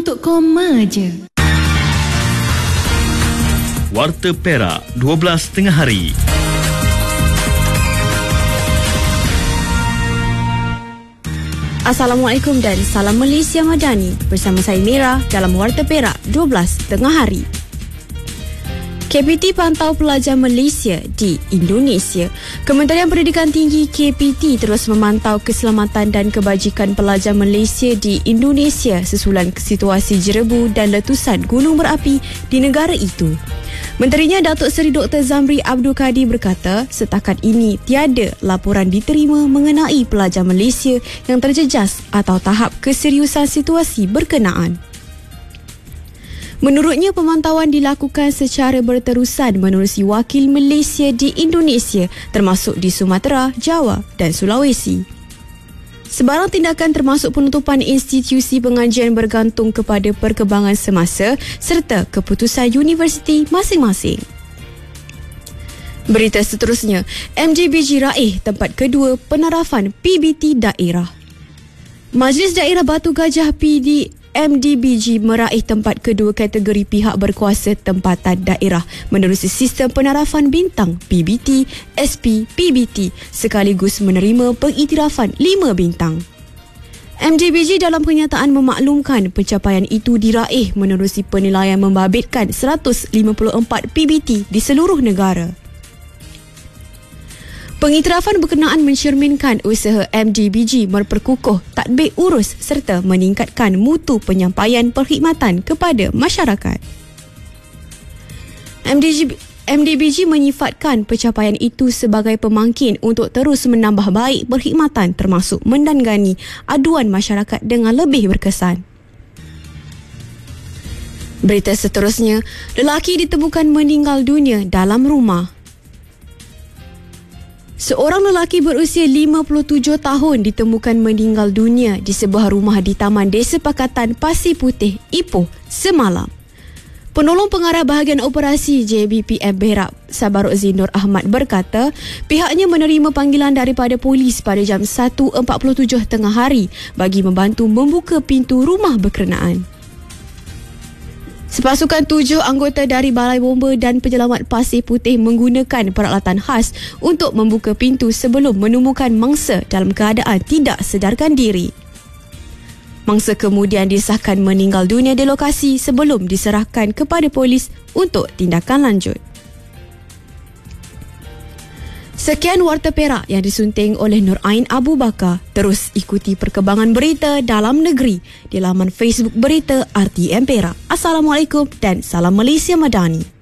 untuk koma je. Warta Perak, 12 tengah hari. Assalamualaikum dan salam Malaysia Madani. Bersama saya Mira dalam Warta Perak, 12 tengah hari. KPT pantau pelajar Malaysia di Indonesia. Kementerian Pendidikan Tinggi KPT terus memantau keselamatan dan kebajikan pelajar Malaysia di Indonesia sesulan situasi jerebu dan letusan gunung berapi di negara itu. Menterinya Datuk Seri Dr. Zamri Abdul Kadir berkata, setakat ini tiada laporan diterima mengenai pelajar Malaysia yang terjejas atau tahap keseriusan situasi berkenaan. Menurutnya, pemantauan dilakukan secara berterusan menerusi wakil Malaysia di Indonesia termasuk di Sumatera, Jawa dan Sulawesi. Sebarang tindakan termasuk penutupan institusi pengajian bergantung kepada perkembangan semasa serta keputusan universiti masing-masing. Berita seterusnya, MJBG raih tempat kedua penarafan PBT daerah. Majlis Daerah Batu Gajah MDBG meraih tempat kedua kategori pihak berkuasa tempatan daerah menerusi sistem penarafan bintang PBT, SP, PBT sekaligus menerima pengiktirafan 5 bintang. MDBG dalam kenyataan memaklumkan pencapaian itu diraih menerusi penilaian membabitkan 154 PBT di seluruh negara. Pengiktirafan berkenaan mencerminkan usaha MDBG memperkukuh tadbir urus serta meningkatkan mutu penyampaian perkhidmatan kepada masyarakat. MDBG menyifatkan pencapaian itu sebagai pemangkin untuk terus menambah baik perkhidmatan termasuk mendanggani aduan masyarakat dengan lebih berkesan. Berita seterusnya, lelaki ditemukan meninggal dunia dalam rumah. Seorang lelaki berusia 57 tahun ditemukan meninggal dunia di sebuah rumah di Taman Desa Pakatan Pasir Putih, Ipoh semalam. Penolong Pengarah Bahagian Operasi JBPM Perak, Sabarok Zinur Ahmad berkata, pihaknya menerima panggilan daripada polis pada jam 1.47 tengah hari bagi membantu membuka pintu rumah berkenaan. Sepasukan 7 anggota dari Balai Bomba dan Penyelamat Pasir Putih menggunakan peralatan khas untuk membuka pintu sebelum menemukan mangsa dalam keadaan tidak sedarkan diri. Mangsa kemudian disahkan meninggal dunia di lokasi sebelum diserahkan kepada polis untuk tindakan lanjut. Sekian Warta Perak yang disunting oleh Nur Ain Abu Bakar. Terus ikuti perkembangan berita dalam negeri di laman Facebook Berita RTM Perak. Assalamualaikum dan salam Malaysia Madani.